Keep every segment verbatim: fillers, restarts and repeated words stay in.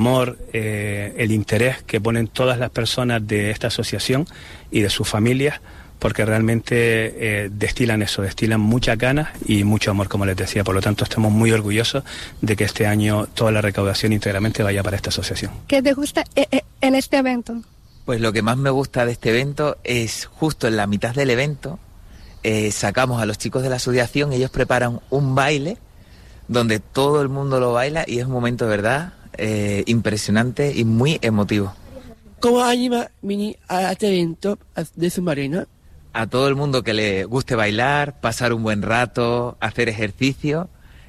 amor, eh, el interés que ponen todas las personas de esta asociación y de sus familias, porque realmente eh, destilan eso, destilan muchas ganas y mucho amor, como les decía. Por lo tanto, estamos muy orgullosos de que este año toda la recaudación íntegramente vaya para esta asociación. ¿Qué te gusta en este evento? Pues lo que más me gusta de este evento es justo en la mitad del evento, eh, sacamos a los chicos de la asociación, ellos preparan un baile donde todo el mundo lo baila y es un momento de verdad eh, impresionante y muy emotivo. ¿Cómo anima Mini a este evento de Submarina? A todo el mundo que le guste bailar, pasar un buen rato, hacer ejercicio,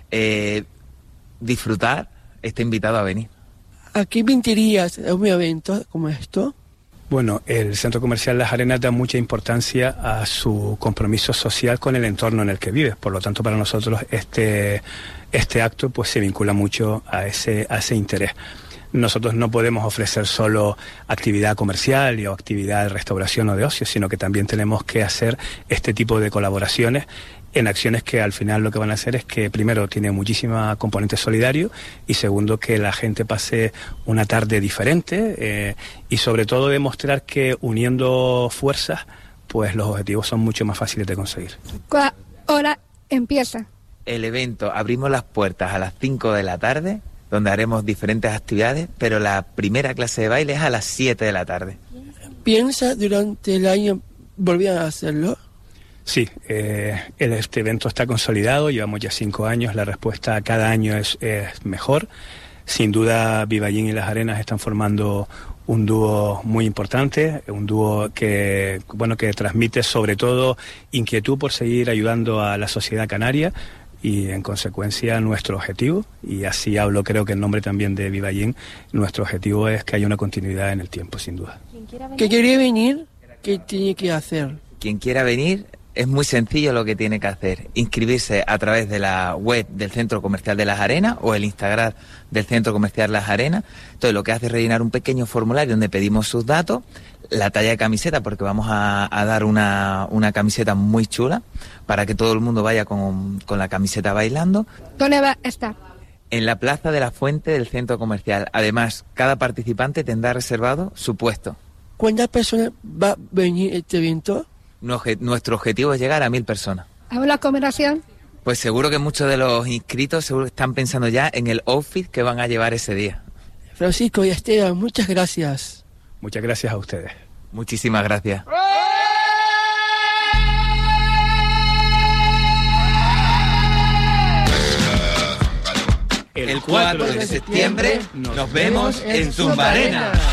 eh, disfrutar, está invitado a venir. ¿A qué invitarías a un evento como esto? Bueno, el Centro Comercial Las Arenas da mucha importancia a su compromiso social con el entorno en el que vive. Por lo tanto, para nosotros este, este acto pues se vincula mucho a ese, a ese interés. Nosotros no podemos ofrecer solo actividad comercial y o actividad de restauración o de ocio, sino que también tenemos que hacer este tipo de colaboraciones en acciones que al final lo que van a hacer es que primero tiene muchísima componente solidario y segundo que la gente pase una tarde diferente eh, y sobre todo demostrar que uniendo fuerzas pues los objetivos son mucho más fáciles de conseguir. ¿Cuál hora empieza? El evento abrimos las puertas a las cinco de la tarde, donde haremos diferentes actividades, pero la primera clase de baile es a las siete de la tarde. ¿Piensa durante el año volver a hacerlo? Sí, eh, este evento está consolidado, llevamos ya cinco años, la respuesta cada año es, es mejor. Sin duda, Vivallín y Las Arenas están formando un dúo muy importante, un dúo que, bueno, que transmite sobre todo inquietud por seguir ayudando a la sociedad canaria y en consecuencia nuestro objetivo, y así hablo creo que en nombre también de Vivallín, nuestro objetivo es que haya una continuidad en el tiempo, sin duda. ¿Qué quiere venir? ¿Qué tiene que hacer? Quien quiera venir, es muy sencillo lo que tiene que hacer, inscribirse a través de la web del Centro Comercial de Las Arenas o el Instagram del Centro Comercial Las Arenas. Entonces lo que hace es rellenar un pequeño formulario donde pedimos sus datos, la talla de camiseta, porque vamos a, a dar una, una camiseta muy chula para que todo el mundo vaya con, con la camiseta bailando. ¿Dónde va a estar? En la Plaza de la Fuente del Centro Comercial. Además, cada participante tendrá reservado su puesto. ¿Cuántas personas va a venir este evento? Nuestro objetivo es llegar a mil personas. ¿Hago la combinación? Pues seguro que muchos de los inscritos seguro están pensando ya en el outfit que van a llevar ese día. Francisco y Esteban, muchas gracias. Muchas gracias a ustedes. Muchísimas gracias. El cuatro de septiembre nos vemos en Submarena.